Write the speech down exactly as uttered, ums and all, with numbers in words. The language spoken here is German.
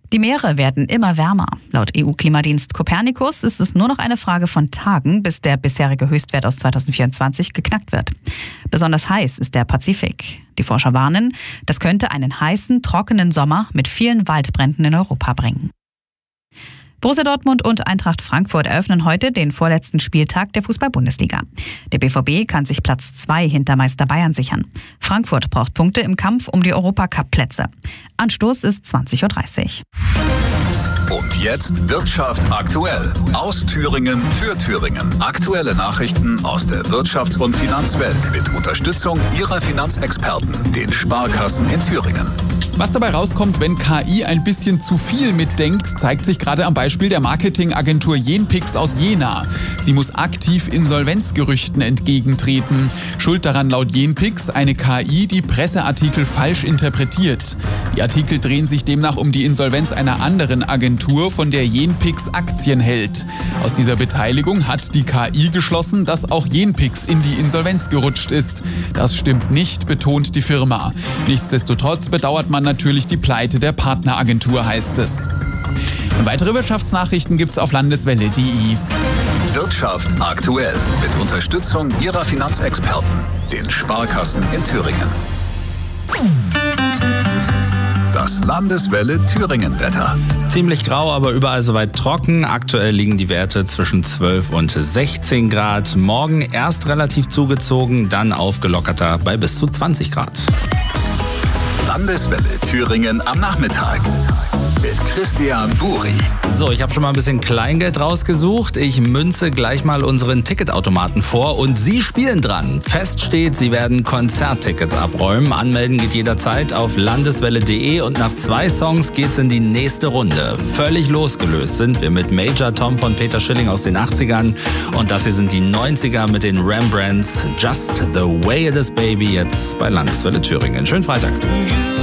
Die Meere werden immer wärmer. Laut E U-Klimadienst Copernicus ist es nur noch eine Frage von Tagen, bis der bisherige Höchstwert aus zweitausendvierundzwanzig geknackt wird. Besonders heiß ist der Pazifik. Die Forscher warnen, das könnte einen heißen, trockenen Sommer mit vielen Waldbränden in Europa bringen. Borussia Dortmund und Eintracht Frankfurt eröffnen heute den vorletzten Spieltag der Fußball-Bundesliga. Der B V B kann sich Platz zwei hinter Meister Bayern sichern. Frankfurt braucht Punkte im Kampf um die Europacup-Plätze. Anstoß ist zwanzig Uhr dreißig. Und jetzt Wirtschaft aktuell. Aus Thüringen für Thüringen. Aktuelle Nachrichten aus der Wirtschafts- und Finanzwelt mit Unterstützung Ihrer Finanzexperten, den Sparkassen in Thüringen. Was dabei rauskommt, wenn K I ein bisschen zu viel mitdenkt, zeigt sich gerade am Beispiel der Marketingagentur Jenpix aus Jena. Sie muss aktiv Insolvenzgerüchten entgegentreten. Schuld daran laut Jenpix eine K I, die Presseartikel falsch interpretiert. Die Artikel drehen sich demnach um die Insolvenz einer anderen Agentur, von der Jenpix Aktien hält. Aus dieser Beteiligung hat die K I geschlossen, dass auch Jenpix in die Insolvenz gerutscht ist. Das stimmt nicht, betont die Firma. Nichtsdestotrotz bedauert man natürlich die Pleite der Partneragentur, heißt es. Und weitere Wirtschaftsnachrichten gibt's auf landeswelle punkt de. Wirtschaft aktuell mit Unterstützung Ihrer Finanzexperten, den Sparkassen in Thüringen. Das Landeswelle Thüringen-Wetter. Ziemlich grau, aber überall soweit trocken. Aktuell liegen die Werte zwischen zwölf und sechzehn Grad. Morgen erst relativ zugezogen, dann aufgelockerter bei bis zu zwanzig Grad. Landeswelle Thüringen am Nachmittag mit Christian Buri. So, ich habe schon mal ein bisschen Kleingeld rausgesucht. Ich münze gleich mal unseren Ticketautomaten vor und Sie spielen dran. Fest steht, Sie werden Konzerttickets abräumen. Anmelden geht jederzeit auf landeswelle punkt de und nach zwei Songs geht's in die nächste Runde. Völlig losgelöst sind wir mit Major Tom von Peter Schilling aus den achtzigern und das hier sind die neunziger mit den Rembrandts. Just the way it is, baby, jetzt bei Landeswelle Thüringen. Schönen Freitag.